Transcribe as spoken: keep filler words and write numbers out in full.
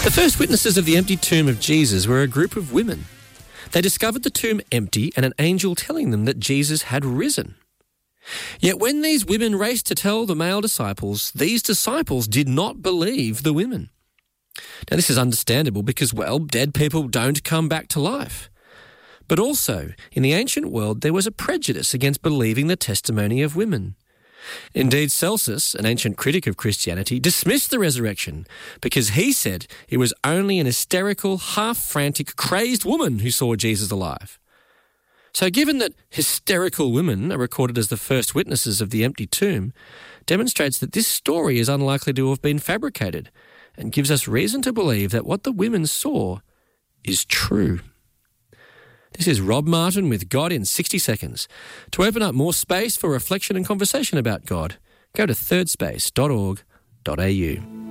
The first witnesses of the empty tomb of Jesus were a group of women. They discovered the tomb empty and an angel telling them that Jesus had risen. Yet when these women raced to tell the male disciples, these disciples did not believe the women. Now this is understandable because, well, dead people don't come back to life. But also, in the ancient world, there was a prejudice against believing the testimony of women. Indeed, Celsus, an ancient critic of Christianity, dismissed the resurrection because he said it was only an hysterical, half-frantic, crazed woman who saw Jesus alive. So given that hysterical women are recorded as the first witnesses of the empty tomb, demonstrates that this story is unlikely to have been fabricated and gives us reason to believe that what the women saw is true. This is Rob Martin with God in sixty seconds. To open up more space for reflection and conversation about God, go to third space dot org dot a u.